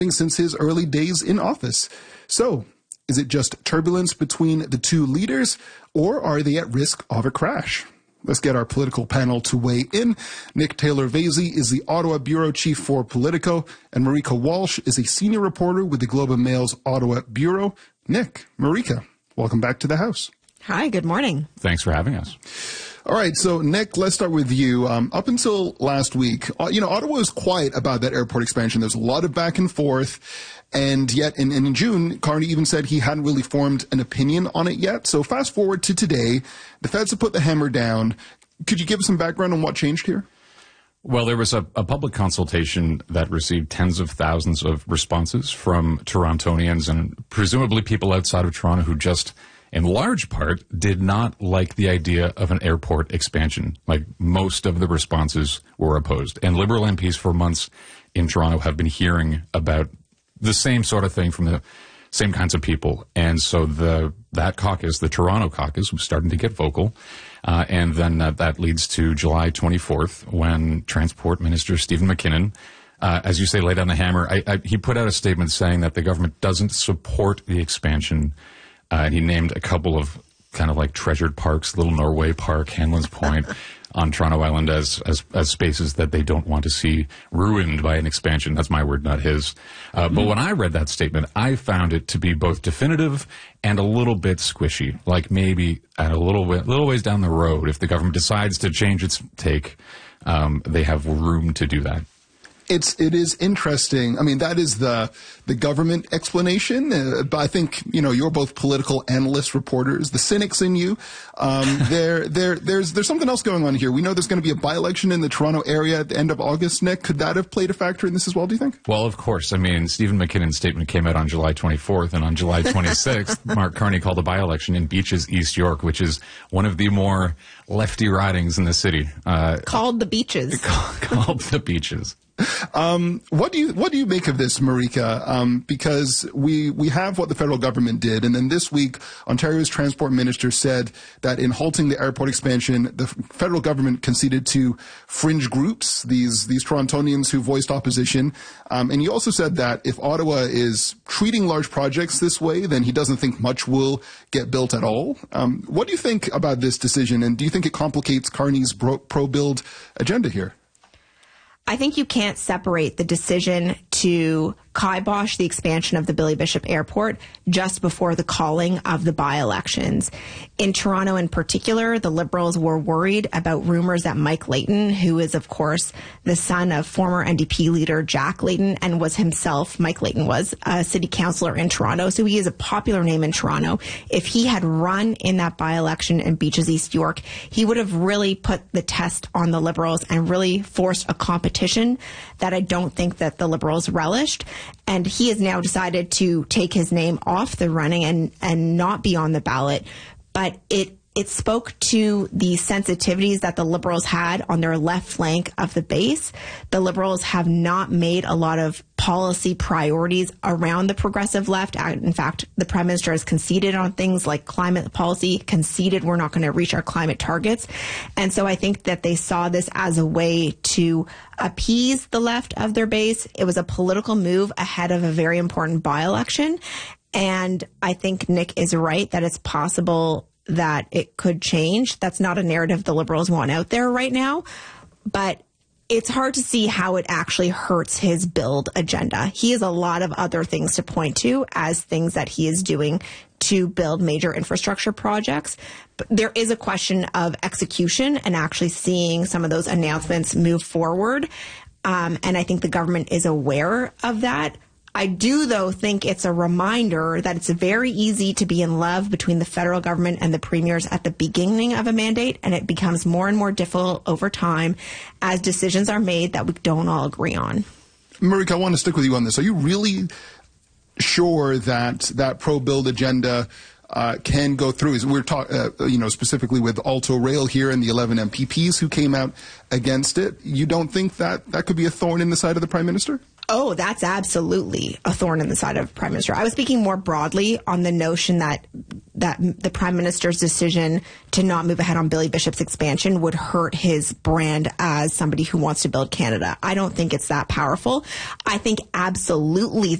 since his early days in office. So, is it just turbulence between the two leaders, or are they at risk of a crash? Let's get our political panel to weigh in. Nick Taylor-Vasey is the Ottawa bureau chief for Politico, and Marika Walsh is a senior reporter with the Globe and Mail's Ottawa bureau. Nick, Marika, welcome back to the House. Hi, good morning. Thanks for having us. All right, so Nick, let's start with you. Up until last week, Ottawa was quiet about that airport expansion. There's a lot of back and forth, and yet in June, Carney even said he hadn't really formed an opinion on it yet. So fast forward to today, the feds have put the hammer down. Could you give us some background on what changed here? Well, there was a public consultation that received tens of thousands of responses from Torontonians and presumably people outside of Toronto who just, in large part, did not like the idea of an airport expansion. Like, most of the responses were opposed. And Liberal MPs for months in Toronto have been hearing about the same sort of thing from the same kinds of people. And so that caucus, the Toronto caucus, was starting to get vocal. And then that leads to July 24th, when Transport Minister Stephen McKinnon, as you say, laid down the hammer. He put out a statement saying that the government doesn't support the expansion. And he named a couple of kind of like treasured parks, Little Norway Park, Hanlan's Point, on Toronto Island as spaces that they don't want to see ruined by an expansion. That's my word, not his. But when I read that statement, I found it to be both definitive and a little bit squishy. Like maybe at a little ways down the road, if the government decides to change its take, they have room to do that. It is interesting. I mean, that is the government explanation. But I think, you're both political analysts, reporters, the cynics in you. There's something else going on here. We know there's going to be a by-election in the Toronto area at the end of August, Nick. Could that have played a factor in this as well, do you think? Well, of course. I mean, Stephen McKinnon's statement came out on July 24th, and on July 26th, Mark Carney called a by-election in Beaches, East York, which is one of the more lefty ridings in the city. Called the Beaches. Called the Beaches. What do you make of this, Marika? Because we have what the federal government did, and then this week, Ontario's transport minister said that in halting the airport expansion, the federal government conceded to fringe groups, these Torontonians who voiced opposition. And he also said that if Ottawa is treating large projects this way, then he doesn't think much will get built at all. What do you think about this decision, and do you think it complicates Carney's pro-build agenda here? I think you can't separate the decision to kibosh the expansion of the Billy Bishop Airport just before the calling of the by-elections. In Toronto in particular, the Liberals were worried about rumors that Mike Layton, who is, of course, the son of former NDP leader Jack Layton and Mike Layton was a city councillor in Toronto, so he is a popular name in Toronto. If he had run in that by-election in Beaches, East York, he would have really put the test on the Liberals and really forced a competition that I don't think that the Liberals relished. And he has now decided to take his name off the running and not be on the ballot. But it spoke to the sensitivities that the Liberals had on their left flank of the base. The Liberals have not made a lot of policy priorities around the progressive left. In fact, the Prime Minister has conceded on things like climate policy, conceded we're not going to reach our climate targets. And so I think that they saw this as a way to appease the left of their base. It was a political move ahead of a very important by-election. And I think Nick is right that it's possible that it could change. That's not a narrative the Liberals want out there right now, but it's hard to see how it actually hurts his build agenda. He has a lot of other things to point to as things that he is doing to build major infrastructure projects. But there is a question of execution and actually seeing some of those announcements move forward. And I think the government is aware of that. I do, though, think it's a reminder that it's very easy to be in love between the federal government and the premiers at the beginning of a mandate, and it becomes more and more difficult over time as decisions are made that we don't all agree on. Marika, I want to stick with you on this. Are you really sure that pro-build agenda can go through? We're talking, specifically with Alto Rail here and the 11 MPPs who came out against it. You don't think that could be a thorn in the side of the Prime Minister? Oh, that's absolutely a thorn in the side of Prime Minister. I was speaking more broadly on the notion that the Prime Minister's decision to not move ahead on Billy Bishop's expansion would hurt his brand as somebody who wants to build Canada. I don't think it's that powerful. I think absolutely